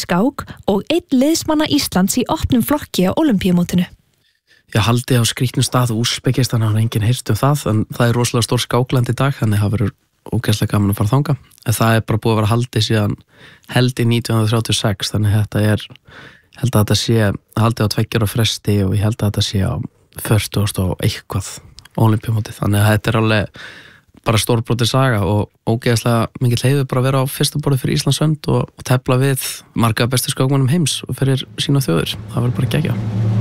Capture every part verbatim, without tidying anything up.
skák og einn liðsmanna Íslands í opnum flokki á Ólympíumótinu. Ég haldi á skrýtnum stað Úsbekistan, hann har enginn heyrt um það, en það er rosalega stór skákland í dag, þannig það verður ógeðslega gaman að fara þangað. En það er bara búið að vera haldið síðan held í nítján hundruð þrjátíu og sex, þannig þetta er, held að þetta sé haldið á tveggja ára fresti og ég held að þetta sé á fertugasta og eitthvað Ólympíumótið. Þannig að þetta er alveg bara stórbrotin saga og ógeðslega mikið heiður bara að vera á fyrsta borði fyrir Íslands hönd og, og tefla við marga bestu skákmönnum heims og fyrir sína þjóðir. Það verður bara geggjað.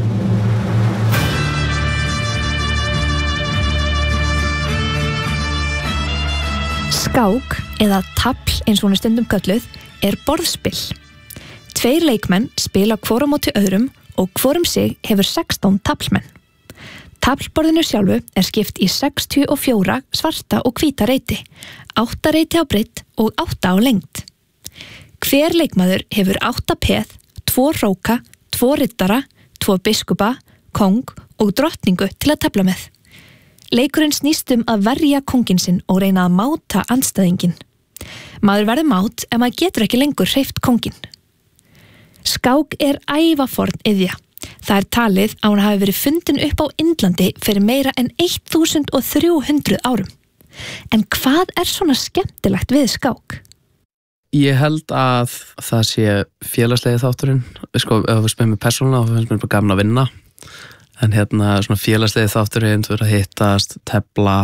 Skák, eða tafl eins og hún er stundum kölluð, er borðspil. Tveir leikmenn spila hvor á móti öðrum og hvor um sig hefur sextán taflmenn. Taflborðinu sjálfu er skipt í sextíu og fjögur svarta og hvíta reiti, átta reiti á breidd og átta á lengd. Hver leikmaður hefur átta peð, tvo róka, tvo riddara, tvo biskupa, kóng og drottningu til að tefla með. Leikurinn snýst um að verja kónginn sinn og reyna að máta andstæðinginn. Maður verður mát ef maður getur ekki lengur hreyft kónginn. Skák er ævaforn iðja. Það er talið að hún hafi verið fundin upp á Indlandi fyrir meira en þúsund þrjú hundruð árum. En hvað er svona skemmtilegt við skák? Ég held að það sé félagslegi þátturinn. Sko, ef við spilum með persónulega, þá finnst mér bara gaman að vinna. En hérna svona félagslegi þátturinn, þú verður að hittast, tefla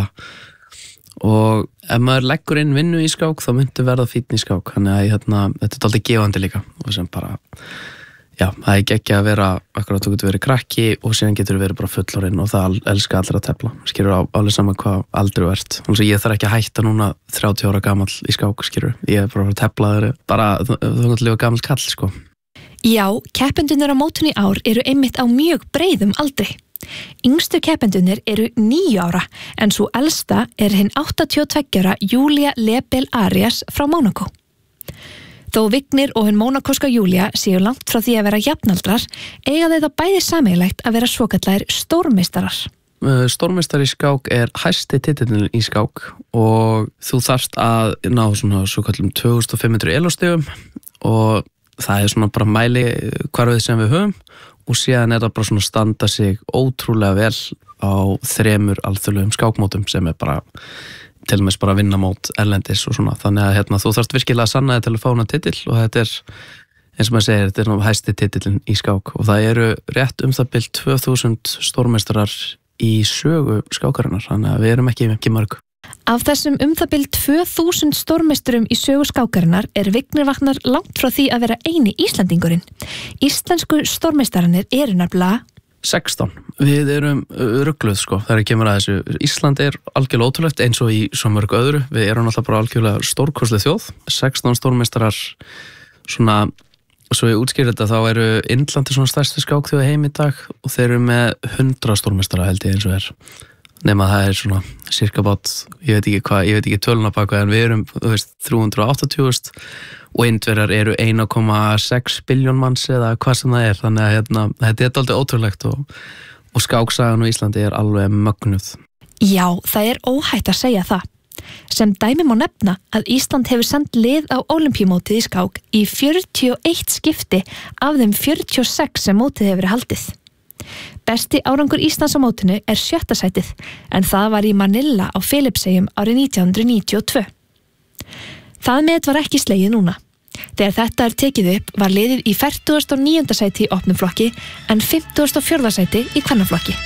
og ef maður leggur inn vinnu í skák þá myndi verða fínn í skák. Þannig að hérna, þetta er dálítið gefandi líka og sem bara, já, það er ekki að vera, akkurat þú getur verið krakki og síðan getur verið bara fullorinn og það elska allir að tefla. Skilur á alveg saman hvað aldrei þú ert. Þannig að ég þarf ekki að hætta núna þrjátíu ára gamall í skák, skilur. Ég er bara að tefla þeirri, bara þú getur líka gamall kall, sko. Já, keppendurnir á mótinu í ár eru einmitt á mjög breiðum aldri. Yngstu keppendurnir eru níu ára, en svo elsta er hinn áttatíu og tveggja ára Júlia Lebel Arias frá Mónakó. Þó Vignir og hinn mónakóska Júlia séu langt frá því að vera jafnaldrar, eiga þau það bæði sameiginlegt að vera svokallaðir stórmeistarar. Stórmeistari í skák er hæsti titillinn í skák og þú þarft að ná svona svokallum tvö þúsund fimm hundruð elostigum og það er svona bara mæli hvarfið sem við höfum og síðan er það bara svona standa sig ótrúlega vel á þremur alþjóðlegum skákmótum sem er bara til og með bara vinnamót erlendis og svona. Þannig að hérna, þú þarft virkilega að sanna þig til að fá hana titill og þetta er, eins og maður segir, þetta er hæsti titillinn í skák og það eru rétt um það bil tvö þúsund stórmeistarar í sögu skákarinnar, þannig að við erum ekki, ekki mörg. Af þessum um það bil tvö þúsund stórmeisturum í sögu skákarinnar er Vignir Vagnar langt frá því að vera eini Íslandingurinn. Íslensku stórmeistararnir eru nefnilega sextán. Við erum rugluð, sko, þegar kemur að þessu. Ísland er algjörlega ótrúlegt eins og í svo mörg öðru. Við erum alltaf bara algjörlega stórkostleg þjóð. sextán stórmeistarar, svona, svo ég útskýri þetta, þá eru Indlandi svona stærsti skákþjóð heim í dag og þeir eru með hundrað stórmeistara held ég eins og er. Nema það er svona cirka bát, ég veit ekki hvað, ég veit ekki töluna baka, en við erum, þú veist, þrjú hundruð áttatíu þúsund og Indverjar eru einn komma sex billjón manns eða hvað sem það er, þannig að hérna, þetta er dálítið ótrúlegt og, og skáksagan á Íslandi er alveg mögnuð. Já, það er óhætt að segja það. Sem dæmi má nefna að Ísland hefur sendt lið á Ólympíumótið í skák í fjörutíu og eitt skipti af þeim fjörutíu og sex sem mótið hefur verið haldið. Besti árangur Íslands á mótinu er sjötta sætið, en það var í Manila á Filippseyjum árið nítján hundruð níutíu og tvö. Það met var ekki slegið núna. Þegar þetta er tekið upp var liðið í fertugasta og níunda sæti í opnum flokki en fimmtugasta og fjórða sæti í kvennaflokki.